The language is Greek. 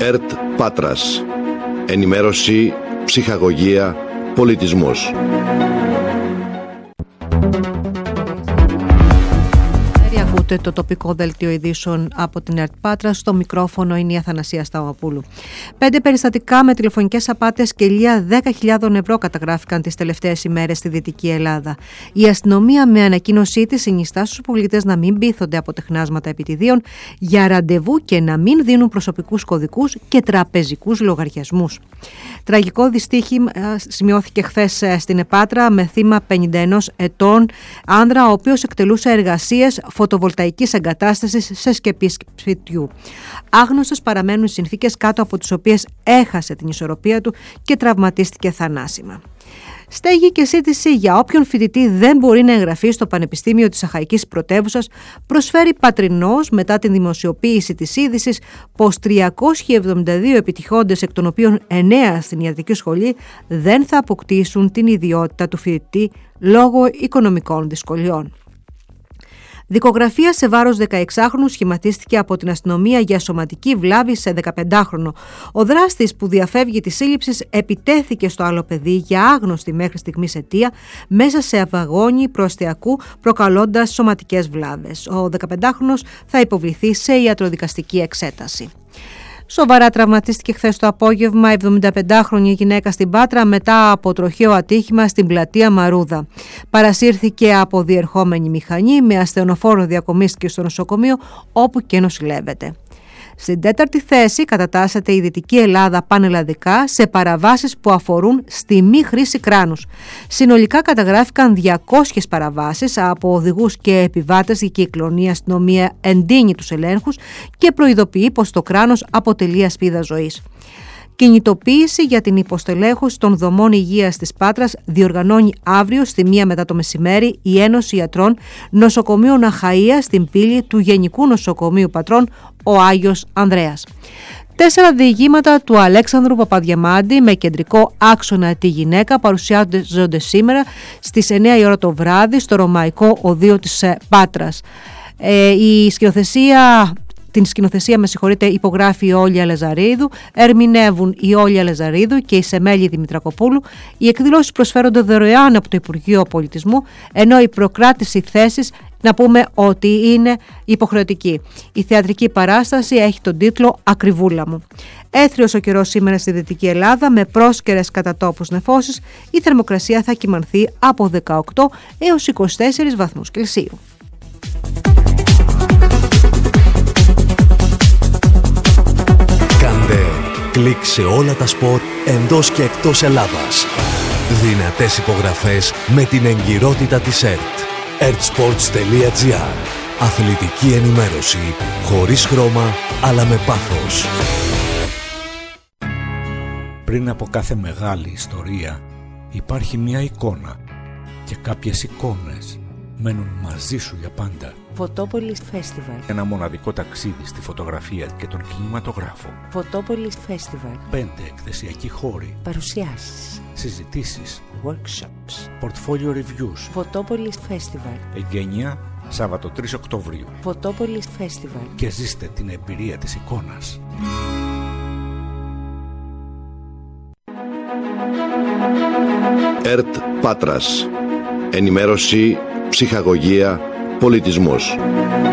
ΕΡΤ Πάτρας. Ενημέρωση, ψυχαγωγία, πολιτισμός. Ακούτε το τοπικό δελτίο ειδήσεων από την ΕΡΤ Πάτρας. Στο μικρόφωνο είναι η Αθανασία Σταυροπούλου. 5 περιστατικά με τηλεφωνικές απάτες και λία 10.000 ευρώ καταγράφηκαν τις τελευταίες ημέρες στη Δυτική Ελλάδα. Η αστυνομία με ανακοίνωσή της συνιστά στους πολίτες να μην πείθονται από τεχνάσματα επιτιδίων για ραντεβού και να μην δίνουν προσωπικούς κωδικούς και τραπεζικούς λογαριασμούς. Τραγικό δυστύχημα σημειώθηκε χθες στην Επάτρα με θύμα 51 ετών άνδρα, ο οποίος εκτελούσε εργασίες φωτοβολταϊκής εγκατάστασης σε σκεπή σπιτιού. Άγνωστος παραμένουν οι συνθήκες κάτω από τις οποίες έχασε την ισορροπία του και τραυματίστηκε θανάσιμα. Στέγη και σύντηση για όποιον φοιτητή δεν μπορεί να εγγραφεί στο Πανεπιστήμιο της Αχαϊκής Πρωτεύουσας, προσφέρει Πατρινός μετά την δημοσιοποίηση της είδησης πως 372 επιτυχώντες, εκ των οποίων 9 στην ιατρική σχολή, δεν θα αποκτήσουν την ιδιότητα του φοιτητή λόγω οικονομικών δυσκολιών. Δικογραφία σε βάρος 16χρονου σχηματίστηκε από την αστυνομία για σωματική βλάβη σε 15χρονο. Ο δράστης που διαφεύγει της σύλληψης επιτέθηκε στο άλλο παιδί για άγνωστη μέχρι στιγμής αιτία μέσα σε βαγόνι προαστιακού, προκαλώντας σωματικές βλάβες. Ο 15χρονος θα υποβληθεί σε ιατροδικαστική εξέταση. Σοβαρά τραυματίστηκε χθες το απόγευμα 75χρονη γυναίκα στην Πάτρα μετά από τροχαίο ατύχημα στην πλατεία Μαρούδα. Παρασύρθηκε από διερχόμενη μηχανή, με ασθενοφόρο διακομίστηκε στο νοσοκομείο όπου και νοσηλεύεται. Στην 4η θέση κατατάσσεται η Δυτική Ελλάδα πανελλαδικά σε παραβάσεις που αφορούν στη μη χρήση κράνους. Συνολικά καταγράφηκαν 200 παραβάσεις από οδηγούς και επιβάτες. Η κυκλονία αστυνομία εντείνει τους ελέγχους και προειδοποιεί πως το κράνος αποτελεί ασπίδα ζωής. Κινητοποίηση για την υποστελέχωση των δομών υγείας της Πάτρας διοργανώνει αύριο στη 1 μετά το μεσημέρι η Ένωση Ιατρών Νοσοκομείων Αχαΐας στην πύλη του Γενικού Νοσοκομείου Πατρών ο Άγιος Ανδρέας. 4 διηγήματα του Αλέξανδρου Παπαδιαμάντη με κεντρικό άξονα τη γυναίκα παρουσιάζονται σήμερα στις 9 η ώρα το βράδυ στο Ρωμαϊκό Οδείο της Πάτρας. Την σκηνοθεσία υπογράφει η Όλια Λαζαρίδου, ερμηνεύουν η Όλια Λαζαρίδου και η Σεμέλη Δημητρακοπούλου. Οι εκδηλώσεις προσφέρονται δωρεάν από το Υπουργείο Πολιτισμού, ενώ η προκράτηση θέσης να πούμε ότι είναι υποχρεωτική. Η θεατρική παράσταση έχει τον τίτλο «Ακριβούλα μου». Έθριος ο καιρός σήμερα στη Δυτική Ελλάδα με πρόσκαιρες κατά τόπους νεφώσεις. Η θερμοκρασία θα κυμανθεί από 18 έως 24 βαθμούς Κελσίου. Κλικ σε όλα τα σπορ εντός και εκτός Ελλάδας. Δυνατές υπογραφές με την εγκυρότητα της ΕΡΤ. ertsports.gr. Αθλητική ενημέρωση χωρίς χρώμα αλλά με πάθος. Πριν από κάθε μεγάλη ιστορία υπάρχει μια εικόνα και κάποιες εικόνες μένουν μαζί σου για πάντα. Φωτόπολης Φέστιβαλ. Ένα μοναδικό ταξίδι στη φωτογραφία και τον κινηματογράφο. Φωτόπολης Φέστιβαλ. 5 εκθεσιακοί χώροι. Παρουσιάσεις. Συζητήσεις. Workshops. Portfolio reviews. Φωτόπολης Φέστιβαλ. Εγγένεια Σάββατο 3 Οκτωβρίου. Φωτόπολης Φέστιβαλ. Και ζήστε την εμπειρία της εικόνας. ΕΡΤ Πάτρας. Ενημέρωση, ψυχαγωγία, πολιτισμός.